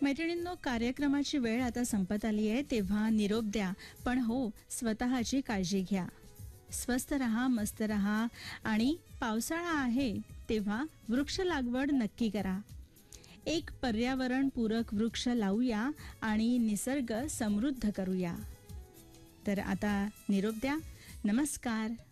मैत्रिणींनो, कार्यक्रमाची वेळ आता संपत आली आहे, तेव्हा निरोप द्या. पण हो, स्वतःची काळजी घ्या. स्वस्थ रहा, मस्त रहा आणि पावसाळा आहे तेव्हा वृक्ष लागवड नक्की करा. एक पर्यावरण पूरक वृक्ष लावूया आणि निसर्ग समृद्ध करूया. तर आता निरोप द्या. नमस्कार.